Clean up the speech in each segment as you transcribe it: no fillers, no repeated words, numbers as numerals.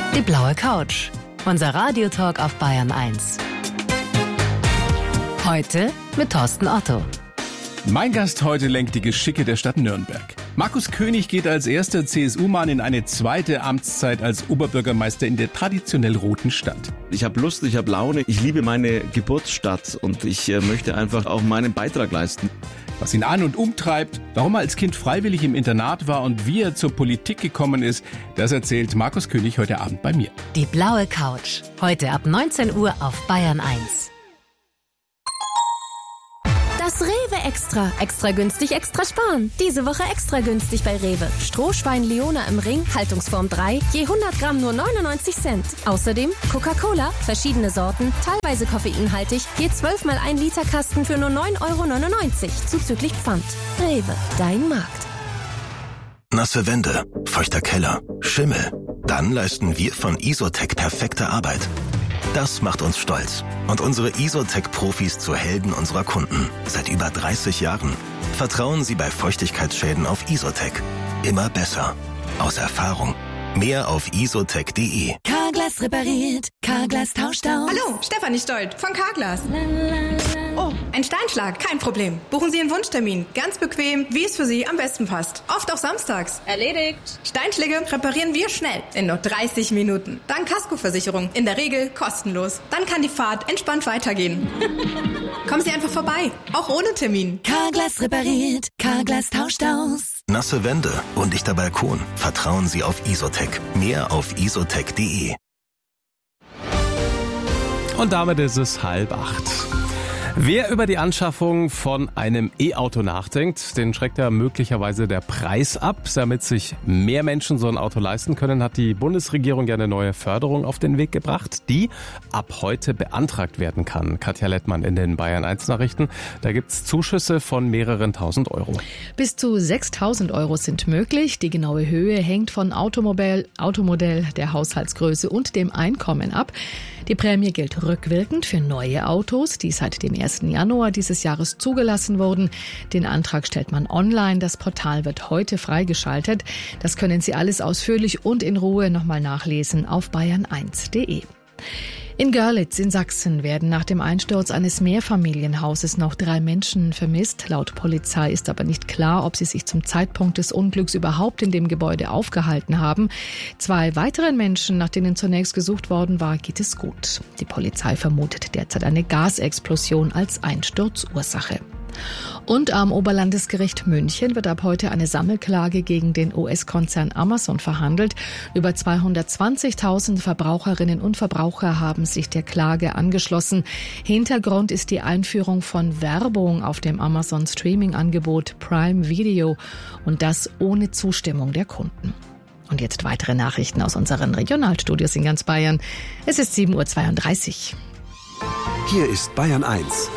Die blaue Couch. Unser Radiotalk auf Bayern 1. Heute mit Thorsten Otto. Mein Gast heute lenkt die Geschicke der Stadt Nürnberg. Markus König geht als erster CSU-Mann in eine zweite Amtszeit als Oberbürgermeister in der traditionell roten Stadt. Ich habe Lust, ich habe Laune, ich liebe meine Geburtsstadt und ich möchte einfach auch meinen Beitrag leisten. Was ihn an- und umtreibt, warum er als Kind freiwillig im Internat war und wie er zur Politik gekommen ist, das erzählt Markus König heute Abend bei mir. Die blaue Couch. Heute ab 19 Uhr auf Bayern 1. Das Rewe Extra. Extra günstig, extra sparen. Diese Woche extra günstig bei Rewe. Strohschwein Leona im Ring, Haltungsform 3, je 100 Gramm nur 99 Cent. Außerdem Coca-Cola, verschiedene Sorten, teilweise koffeinhaltig, je 12 mal 1 Liter Kasten für nur 9,99 €, zuzüglich Pfand. Rewe, dein Markt. Nasse Wände, feuchter Keller, Schimmel. Dann leisten wir von Isotec perfekte Arbeit. Das macht uns stolz und unsere Isotec-Profis zu Helden unserer Kunden. Seit über 30 Jahren. Vertrauen Sie bei Feuchtigkeitsschäden auf Isotec. Immer besser. Aus Erfahrung. Mehr auf isotec.de. Carglass repariert, Carglass tauscht aus. Hallo, Stefanie Stolt von Carglass. Oh, ein Steinschlag, kein Problem. Buchen Sie einen Wunschtermin. Ganz bequem, wie es für Sie am besten passt. Oft auch samstags. Erledigt. Steinschläge reparieren wir schnell, in nur 30 Minuten. Dank Kaskoversicherung, in der Regel kostenlos. Dann kann die Fahrt entspannt weitergehen. Kommen Sie einfach vorbei, auch ohne Termin. Carglass repariert, Carglass tauscht aus. Nasse Wände, undichter Balkon. Vertrauen Sie auf Isotec. Mehr auf isotec.de. Und damit ist es 7:30. Wer über die Anschaffung von einem E-Auto nachdenkt, den schreckt ja möglicherweise der Preis ab. Damit sich mehr Menschen so ein Auto leisten können, hat die Bundesregierung ja eine neue Förderung auf den Weg gebracht, die ab heute beantragt werden kann. Katja Lettmann in den Bayern 1 Nachrichten. Da gibt's Zuschüsse von mehreren tausend Euro. Bis zu 6.000 € sind möglich. Die genaue Höhe hängt von Automodell, der Haushaltsgröße und dem Einkommen ab. Die Prämie gilt rückwirkend für neue Autos, die seit dem 1. Januar dieses Jahres zugelassen wurden. Den Antrag stellt man online. Das Portal wird heute freigeschaltet. Das können Sie alles ausführlich und in Ruhe nochmal nachlesen auf bayern1.de. In Görlitz in Sachsen werden nach dem Einsturz eines Mehrfamilienhauses noch 3 Menschen vermisst. Laut Polizei ist aber nicht klar, ob sie sich zum Zeitpunkt des Unglücks überhaupt in dem Gebäude aufgehalten haben. 2 weiteren Menschen, nach denen zunächst gesucht worden war, geht es gut. Die Polizei vermutet derzeit eine Gasexplosion als Einsturzursache. Und am Oberlandesgericht München wird ab heute eine Sammelklage gegen den US-Konzern Amazon verhandelt. Über 220.000 Verbraucherinnen und Verbraucher haben sich der Klage angeschlossen. Hintergrund ist die Einführung von Werbung auf dem Amazon-Streaming-Angebot Prime Video und das ohne Zustimmung der Kunden. Und jetzt weitere Nachrichten aus unseren Regionalstudios in ganz Bayern. Es ist 7:32 Uhr. Hier ist Bayern 1.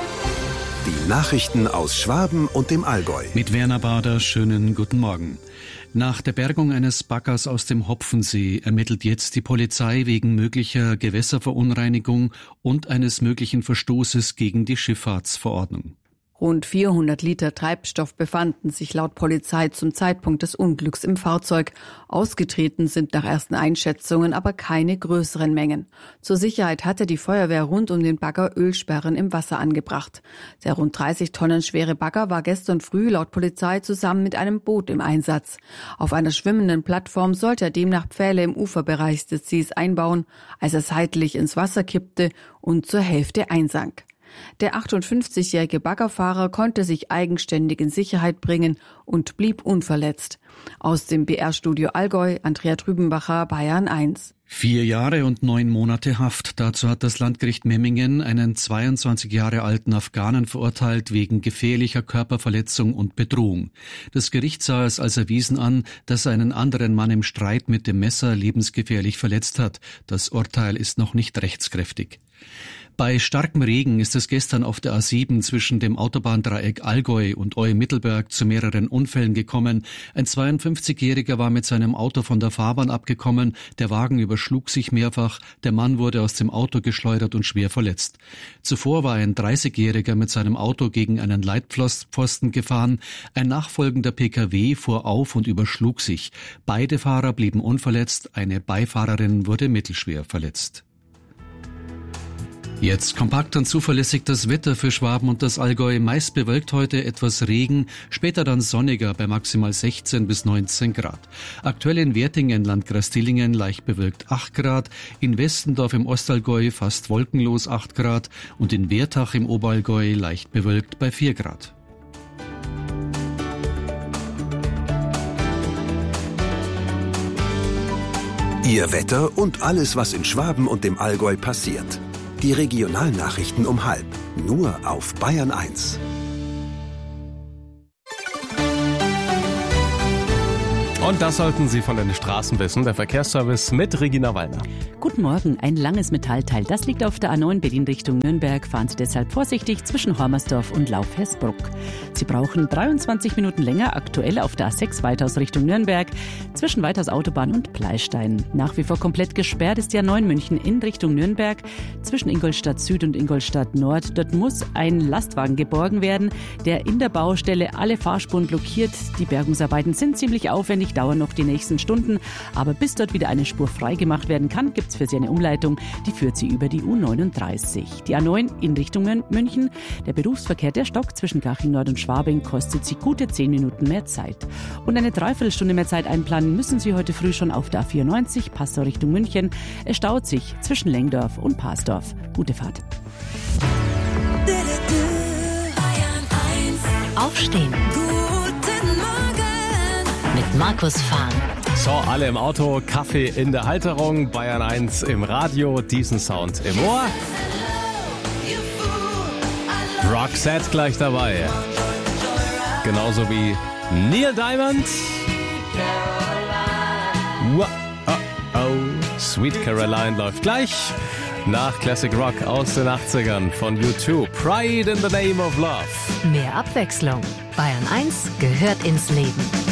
Die Nachrichten aus Schwaben und dem Allgäu. Mit Werner Bader, schönen guten Morgen. Nach der Bergung eines Baggers aus dem Hopfensee ermittelt jetzt die Polizei wegen möglicher Gewässerverunreinigung und eines möglichen Verstoßes gegen die Schifffahrtsverordnung. Rund 400 Liter Treibstoff befanden sich laut Polizei zum Zeitpunkt des Unglücks im Fahrzeug. Ausgetreten sind nach ersten Einschätzungen aber keine größeren Mengen. Zur Sicherheit hatte die Feuerwehr rund um den Bagger Ölsperren im Wasser angebracht. Der rund 30 Tonnen schwere Bagger war gestern früh laut Polizei zusammen mit einem Boot im Einsatz. Auf einer schwimmenden Plattform sollte er demnach Pfähle im Uferbereich des Sees einbauen, als er seitlich ins Wasser kippte und zur Hälfte einsank. Der 58-jährige Baggerfahrer konnte sich eigenständig in Sicherheit bringen und blieb unverletzt. Aus dem BR-Studio Allgäu, Andrea Trübenbacher, Bayern 1. 4 Jahre und 9 Monate Haft. Dazu hat das Landgericht Memmingen einen 22 Jahre alten Afghanen verurteilt wegen gefährlicher Körperverletzung und Bedrohung. Das Gericht sah es als erwiesen an, dass er einen anderen Mann im Streit mit dem Messer lebensgefährlich verletzt hat. Das Urteil ist noch nicht rechtskräftig. Bei starkem Regen ist es gestern auf der A7 zwischen dem Autobahndreieck Allgäu und Eu-Mittelberg zu mehreren Unfällen gekommen. Ein 52-Jähriger war mit seinem Auto von der Fahrbahn abgekommen. Der Wagen überschlug sich mehrfach. Der Mann wurde aus dem Auto geschleudert und schwer verletzt. Zuvor war ein 30-Jähriger mit seinem Auto gegen einen Leitpfosten gefahren. Ein nachfolgender Pkw fuhr auf und überschlug sich. Beide Fahrer blieben unverletzt. Eine Beifahrerin wurde mittelschwer verletzt. Jetzt kompakt und zuverlässig das Wetter für Schwaben und das Allgäu. Meist bewölkt heute, etwas Regen, später dann sonniger bei maximal 16 bis 19 Grad. Aktuell in Wertingen, Landkreis Dillingen, leicht bewölkt 8 Grad, in Westendorf im Ostallgäu fast wolkenlos 8 Grad und in Wertach im Oberallgäu leicht bewölkt bei 4 Grad. Ihr Wetter und alles, was in Schwaben und dem Allgäu passiert. Die Regionalnachrichten um 12:30, nur auf Bayern 1. Und das sollten Sie von den Straßen wissen. Der Verkehrsservice mit Regina Wallner. Guten Morgen. Ein langes Metallteil, das liegt auf der A9 Berlin Richtung Nürnberg. Fahren Sie deshalb vorsichtig zwischen Hormersdorf und Lauf-Heßbruck. Sie brauchen 23 Minuten länger, aktuell auf der A6 Weithaus Richtung Nürnberg, zwischen Weithaus Autobahn und Pleistein. Nach wie vor komplett gesperrt ist die A9 München in Richtung Nürnberg, zwischen Ingolstadt Süd und Ingolstadt Nord. Dort muss ein Lastwagen geborgen werden, der in der Baustelle alle Fahrspuren blockiert. Die Bergungsarbeiten sind ziemlich aufwendig, dauern noch die nächsten Stunden, aber bis dort wieder eine Spur frei gemacht werden kann, gibt es für Sie eine Umleitung, die führt Sie über die U39. Die A9 in Richtung München, der Berufsverkehr, der stockt zwischen Garching Nord und Schwabing, kostet Sie gute 10 Minuten mehr Zeit. Und eine Dreiviertelstunde mehr Zeit einplanen müssen Sie heute früh schon auf der A94, Passau Richtung München. Es staut sich zwischen Lengdorf und Parsdorf. Gute Fahrt. Aufstehen. Mit Markus Fahn. So, alle im Auto, Kaffee in der Halterung, Bayern 1 im Radio, diesen Sound im Ohr. Roxette gleich dabei. Genauso wie Neil Diamond. Sweet Caroline läuft gleich. Nach Classic Rock aus den 80ern von U2. Pride in the Name of Love. Mehr Abwechslung. Bayern 1 gehört ins Leben.